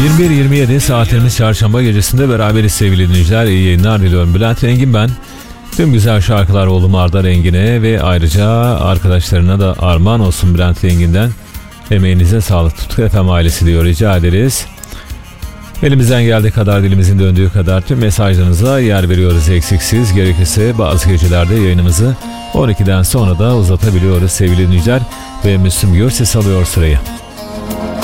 21.27 saatimiz çarşamba gecesinde beraberiz sevgili dinleyiciler. İyi yayınlar diliyorum. Bülent Rengin ben. Tüm güzel şarkılar oğlum Arda Rengin'e ve ayrıca arkadaşlarına da armağan olsun Bülent Rengin'den. Emeğinize sağlık. Tutku FM ailesi diyor, rica ederiz. Elimizden geldiği kadar, dilimizin döndüğü kadar tüm mesajlarınıza yer veriyoruz eksiksiz. Gerekirse bazı gecelerde yayınımızı 12'den sonra da uzatabiliyoruz sevgili dinleyiciler. Ve Müslüm Gürses alıyor sırayı.